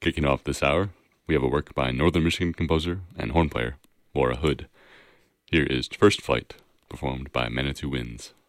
Kicking off this hour, we have a work by Northern Michigan composer and horn player Laura Hood. Here is First Flight, performed by Manitou Winds.